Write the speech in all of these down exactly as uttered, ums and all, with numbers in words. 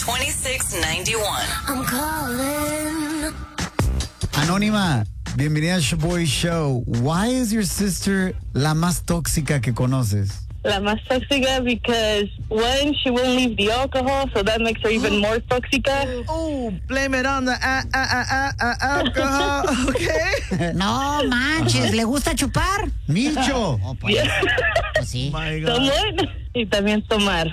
twenty-six ninety-one. I'm calling. Anónima, bienvenida a Shaboy Show. Why is your sister la más tóxica que conoces? La más tóxica because, one, she won't leave the alcohol, so that makes her even more tóxica. Oh, blame it on the uh, uh, uh, uh, alcohol, okay? No manches, ¿le gusta chupar? Micho. Oh, pues, pues sí. My God. Tomar y también tomar.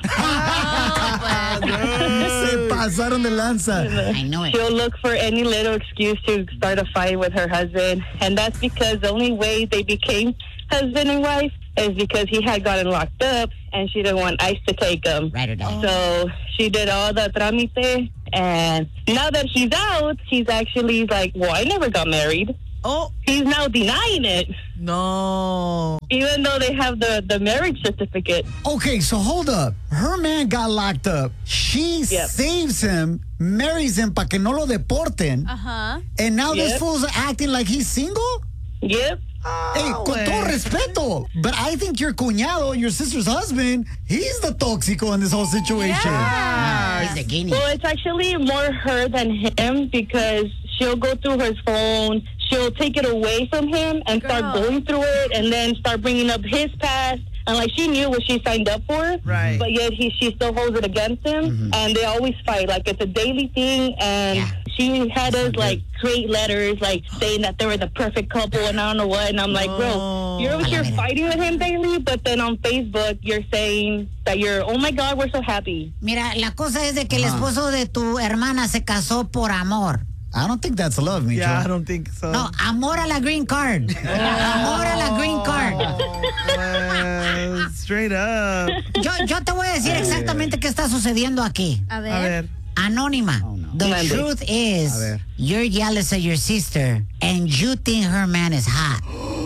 Se pasaron de lanza. I know it. She'll look for any little excuse to start a fight with her husband, and that's because the only way they became husband and wife is because he had gotten locked up and she didn't want ICE to take him. Right or die. So she did all the trámite, and now that he's out, he's actually like, well, I never got married. Oh, He's now denying it, no. even though they have the, the marriage certificate. Okay, so hold up. Her man got locked up. She Yep. saves him, marries him para que no lo deporten. Uh-huh. And now this Yep. fool's acting like he's single? Yep. Hey, con todo respeto. But I think your cuñado, your sister's husband, he's the tóxico in this whole situation. Ah, he's the guinea. Well, it's actually more her than him because she'll go through his phone. She'll take it away from him and start Girl. going through it and then start bringing up his past. And like she knew what she signed up for, Right. but yet he she still holds it against him, and they always fight. Like it's a daily thing, and Yeah. she had us like create letters like saying that they were the perfect couple and I don't know what. And I'm like, bro, you're over here fighting with him daily, but then on Facebook you're saying that you're, oh my God, we're so happy. Mira, la cosa es de que el esposo de tu hermana se casó por amor. I don't think that's love, Micho. Yeah, I don't think so. No, amor a la green card. Amor a la green card. Well, straight up. Yo, yo te voy a decir exactamente qué está sucediendo aquí. A A ver. ver. Anónima, the Mande. truth is, A ver. you're jealous of your sister and you think her man is hot.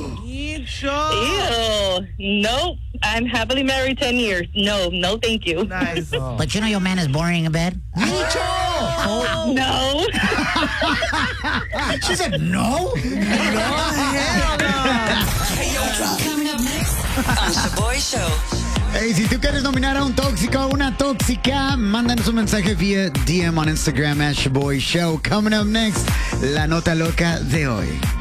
Micho. Ew. Nope. I'm happily married ten years. No, no, thank you. Nice. But you know your man is boring in bed? Micho! No. She said no? Coming up next on Shaboy Show. Hey, si tú quieres nominar a un tóxico o una tóxica, mándanos un mensaje vía D M on Instagram at Shaboy Show. Coming up next, la nota loca de hoy.